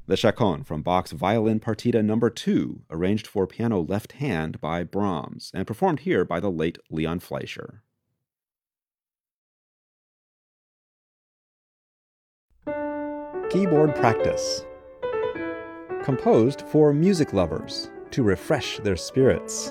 the Chaconne from Bach's Violin Partita No. 2, arranged for piano left hand by Brahms, and performed here by the late Leon Fleischer. Keyboard Practice. Composed for music lovers, to refresh their spirits.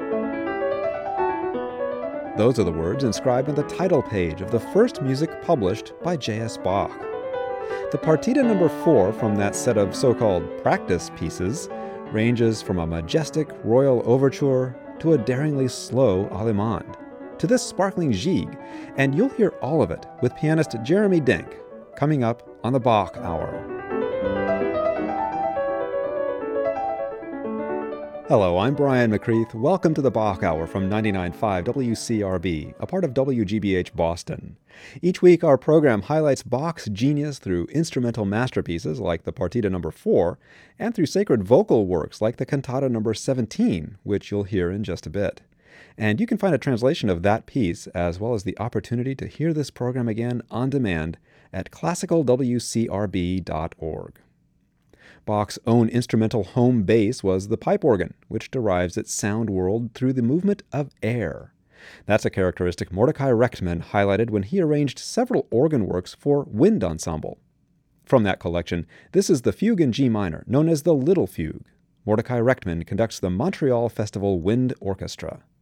Those are the words inscribed on the title page of the first music published by J.S. Bach. The Partita No. 4 from that set of so-called practice pieces ranges from a majestic royal overture to a daringly slow allemande, to this sparkling gigue, and you'll hear all of it with pianist Jeremy Denk, coming up on the Bach Hour. Hello, I'm Brian McCreath. Welcome to the Bach Hour from 99.5 WCRB, a part of WGBH Boston. Each week, our program highlights Bach's genius through instrumental masterpieces like the Partita No. 4, and through sacred vocal works like the Cantata No. 17, which you'll hear in just a bit. And you can find a translation of that piece, as well as the opportunity to hear this program again on demand at classicalwcrb.org. Bach's own instrumental home base was the pipe organ, which derives its sound world through the movement of air. That's a characteristic Mordecai Rechtman highlighted when he arranged several organ works for wind ensemble. From that collection, this is the fugue in G minor, known as the Little Fugue. Mordecai Rechtman conducts the Montreal Festival Wind Orchestra.